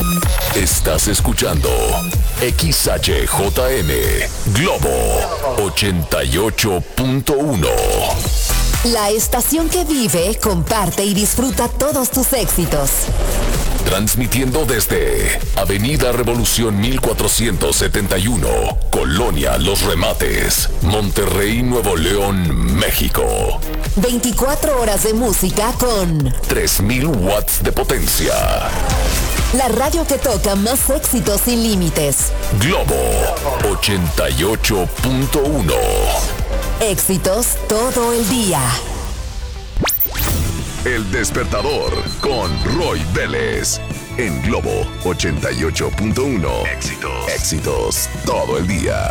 Estás escuchando XHJM Globo 88.1. La estación que vive, comparte y disfruta todos tus éxitos. Transmitiendo desde Avenida Revolución 1471, Colonia Los Remates, Monterrey, Nuevo León, México. 24 horas de música con 3000 watts de potencia. La radio que toca más éxitos sin límites. Globo 88.1. Éxitos todo el día. El Despertador con Roy Vélez. En Globo 88.1. Éxitos todo el día.